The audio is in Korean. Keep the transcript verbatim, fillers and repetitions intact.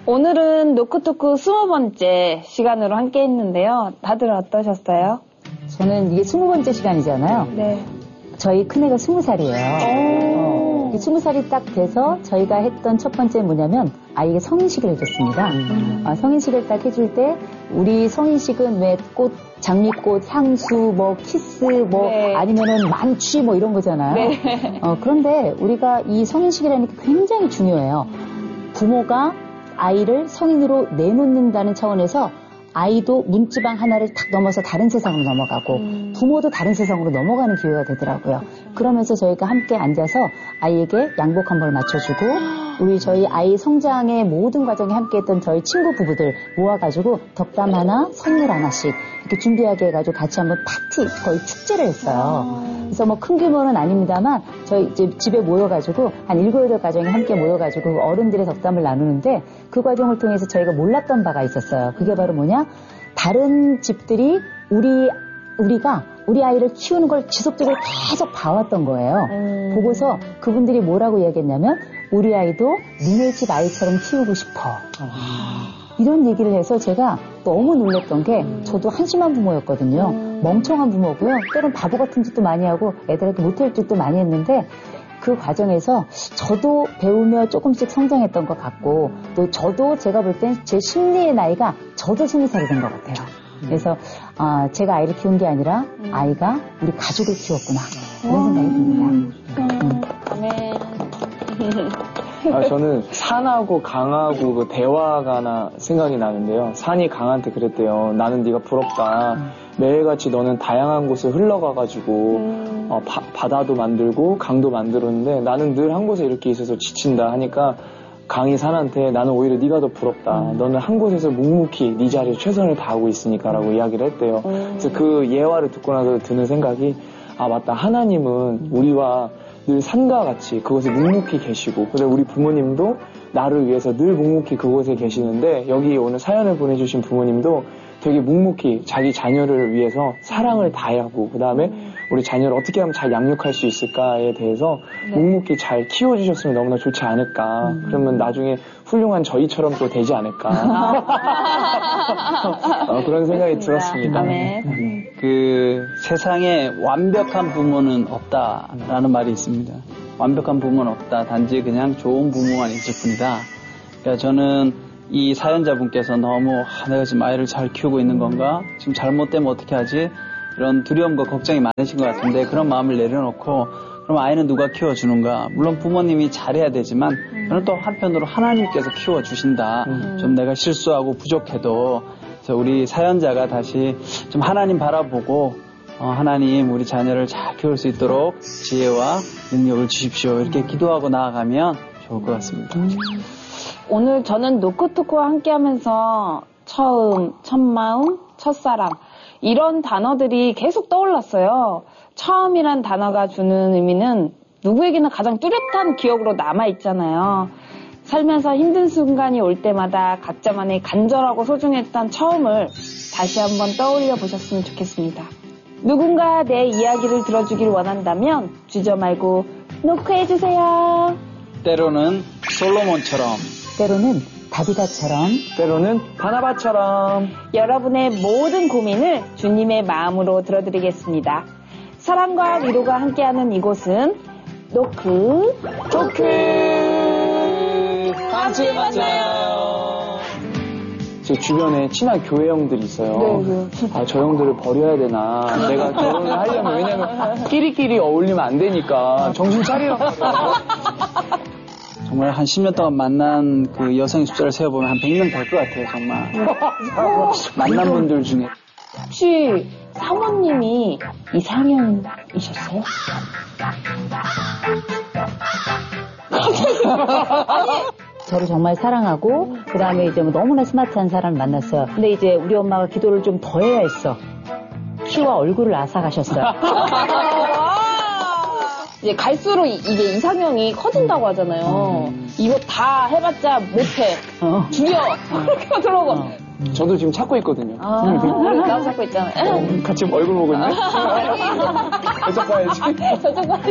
오늘은 노크토크 스무 번째 시간으로 함께 했는데요. 다들 어떠셨어요? 저는 이게 스무 번째 시간이잖아요. 네. 저희 큰애가 스무 살이에요. 어, 스무 살이 딱 돼서 저희가 했던 첫 번째 뭐냐면 아이에게 성인식을 해줬습니다. 음. 어, 성인식을 딱 해줄 때 우리 성인식은 왜 꽃, 장미꽃, 향수, 뭐 키스, 뭐 네. 아니면은 만취 뭐 이런 거잖아요. 네. 어, 그런데 우리가 이 성인식이라는 게 굉장히 중요해요. 부모가 아이를 성인으로 내놓는다는 차원에서 아이도 문지방 하나를 탁 넘어서 다른 세상으로 넘어가고 음. 부모도 다른 세상으로 넘어가는 기회가 되더라고요. 그러면서 저희가 함께 앉아서 아이에게 양복 한 벌 맞춰주고 우리 저희 아이 성장의 모든 과정에 함께했던 저희 친구 부부들 모아가지고 덕담 하나, 선물 하나씩 이렇게 준비하게 해가지고 같이 한번 파티, 거의 축제를 했어요. 그래서 뭐 큰 규모는 아닙니다만 저희 이제 집에 모여가지고 한 일곱, 여덟 가정이 함께 모여가지고 어른들의 덕담을 나누는데 그 과정을 통해서 저희가 몰랐던 바가 있었어요. 그게 바로 뭐냐? 다른 집들이 우리, 우리가 우리 아이를 키우는 걸 지속적으로 계속 봐왔던 거예요. 음. 보고서 그분들이 뭐라고 이야기했냐면 우리 아이도 니네 집 아이처럼 키우고 싶어. 아. 이런 얘기를 해서 제가 너무 놀랐던 게 음. 저도 한심한 부모였거든요. 음. 멍청한 부모고요. 때론 바보 같은 짓도 많이 하고 애들한테 못할 짓도 많이 했는데 그 과정에서 저도 배우며 조금씩 성장했던 것 같고 또 저도 제가 볼 땐 제 심리의 나이가 저도 스무 살이 된 것 같아요. 그래서 어, 제가 아이를 키운 게 아니라 음. 아이가 우리 가족을 키웠구나 이런 생각이 듭니다. 음. 네. 아, 저는 산하고 강하고 그 대화가 하나 생각이 나는데요. 산이 강한테 그랬대요. 나는 네가 부럽다. 매일같이 너는 다양한 곳을 흘러가가지고 음. 어, 바, 바다도 만들고 강도 만들었는데 나는 늘 한 곳에 이렇게 있어서 지친다 하니까 강이 산한테 나는 오히려 네가 더 부럽다. 음. 너는 한 곳에서 묵묵히 네 자리에 최선을 다하고 있으니까 라고 이야기를 했대요. 음. 그래서 그 예화를 듣고 나서 드는 생각이 아 맞다. 하나님은 우리와 늘 산과 같이 그곳에 묵묵히 계시고 그래 우리 부모님도 나를 위해서 늘 묵묵히 그곳에 계시는데 여기 오늘 사연을 보내주신 부모님도 되게 묵묵히 자기 자녀를 위해서 사랑을 다하고 그 다음에 음. 우리 자녀를 어떻게 하면 잘 양육할 수 있을까에 대해서 네. 묵묵히 잘 키워주셨으면 너무나 좋지 않을까. 음. 그러면 나중에 훌륭한 저희처럼 또 되지 않을까. 어, 그런 생각이 들었습니다. 네. 음. 그 세상에 완벽한 부모는 없다라는 말이 있습니다. 완벽한 부모는 없다. 단지 그냥 좋은 부모만 있을 뿐이다. 그러니까 저는 이 사연자분께서 너무 아, 내가 지금 아이를 잘 키우고 있는 건가? 지금 잘못되면 어떻게 하지? 이런 두려움과 걱정이 많으신 것 같은데 그런 마음을 내려놓고 그럼 아이는 누가 키워주는가? 물론 부모님이 잘해야 되지만 음. 저는 또 한편으로 하나님께서 키워주신다. 음. 좀 내가 실수하고 부족해도 그래서 우리 사연자가 다시 좀 하나님 바라보고 어, 하나님 우리 자녀를 잘 키울 수 있도록 지혜와 능력을 주십시오. 이렇게 기도하고 나아가면 좋을 것 같습니다. 음. 오늘 저는 노크토크와 함께하면서 처음, 첫마음, 첫사랑 이런 단어들이 계속 떠올랐어요. 처음이란 단어가 주는 의미는 누구에게나 가장 뚜렷한 기억으로 남아있잖아요. 살면서 힘든 순간이 올 때마다 각자만의 간절하고 소중했던 처음을 다시 한번 떠올려 보셨으면 좋겠습니다. 누군가 내 이야기를 들어주길 원한다면 주저 말고 노크해주세요. 때로는 솔로몬처럼 때로는 다비다처럼 때로는 바나바처럼 여러분의 모든 고민을 주님의 마음으로 들어드리겠습니다. 사랑과 위로가 함께하는 이곳은 노크 토크 다음 주에 만나요. 제 주변에 친한 교회 형들이 있어요. 네, 네. 아, 저 형들을 버려야 되나. 내가 결혼을 하려면 왜냐면 끼리끼리 어울리면 안 되니까 정신 차리라고. 정말 한 십 년 동안 만난 그 여성의 숫자를 세어보면 한 백 명 될 것 같아요, 정말. 만난 분들 중에. 혹시 사모님이 이상형이셨어요? 저를 정말 사랑하고 그 다음에 이제 뭐 너무나 스마트한 사람을 만났어요. 근데 이제 우리 엄마가 기도를 좀 더 해야 했어. 키와 얼굴을 앗아가셨어요. 이제 갈수록 이, 이게 이상형이 커진다고 하잖아요. 음. 이거 다 해봤자 못해. 어. 죽여. 그렇게 하더라고. 어. 저도 지금 찾고 있거든요. 아, 나도 찾고 있잖아요. 어, 같이 얼굴 보고 있네. 저쪽 봐야지. 저쪽 봐야지.